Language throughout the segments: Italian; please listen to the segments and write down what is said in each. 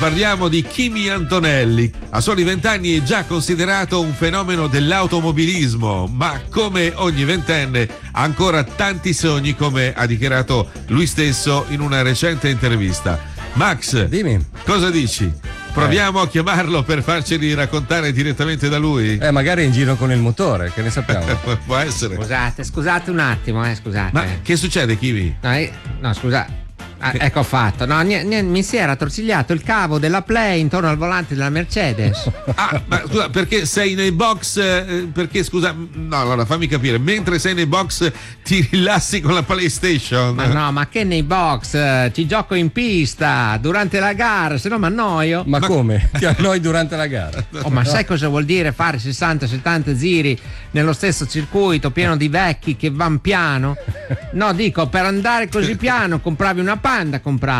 parliamo di Kimi Antonelli. A soli 20 anni è già considerato un fenomeno dell'automobilismo, ma come ogni ventenne ha ancora tanti sogni, come ha dichiarato lui stesso in una recente intervista. Max, dimmi. Cosa dici? Proviamo a chiamarlo per farceli raccontare direttamente da lui? Magari in giro con il motore, che ne sappiamo. Può essere. Scusate un attimo, scusate. Ma che succede, Kimi? No, scusa. Ecco fatto. No, mi si era torcigliato il cavo della Play intorno al volante della Mercedes. Ma scusa, perché sei nei box? Perché scusa, no, allora fammi capire. Mentre sei nei box ti rilassi con la PlayStation? Ma che nei box? Ci gioco in pista durante la gara, se no mi annoio. Ma come? Ti annoi durante la gara? Ma sai cosa vuol dire fare 60-70 giri nello stesso circuito pieno di vecchi che van piano? No, dico, per andare così piano compravi una Panda,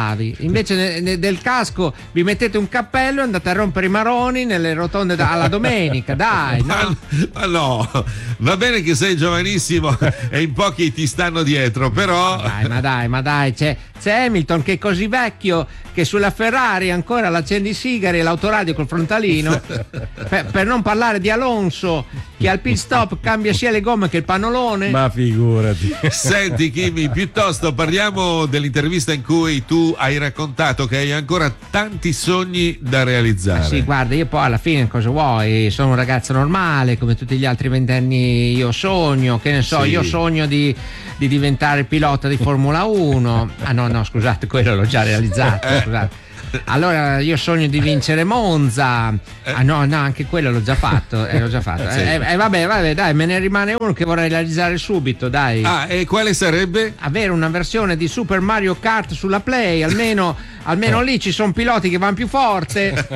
invece del casco vi mettete un cappello e andate a rompere i maroni nelle rotonde alla domenica, dai, no? Ma no, va bene che sei giovanissimo e in pochi ti stanno dietro, però ma dai, c'è Hamilton che è così vecchio che sulla Ferrari ancora l'accendi sigari e l'autoradio col frontalino. Per non parlare di Alonso che al pit stop cambia sia le gomme che il pannolone. Ma figurati. Senti Kimi, piuttosto parliamo dell'intervista in cui tu hai raccontato che hai ancora tanti sogni da realizzare. Sì, guarda, io poi alla fine cosa vuoi? Sono un ragazzo normale come tutti gli altri ventenni. Io sogno, che ne so, sì. Io sogno di diventare pilota di Formula 1. No, scusate, quello l'ho già realizzato, scusate. Allora io sogno di vincere Monza. No, anche quello l'ho già fatto. Sì. Vabbè, dai, me ne rimane uno che vorrei realizzare subito, dai. E quale sarebbe? Avere una versione di Super Mario Kart sulla Play, almeno lì ci sono piloti che vanno più forte.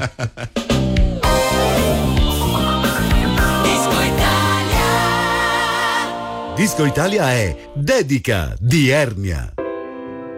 Disco Italia è Dedica di Ernia.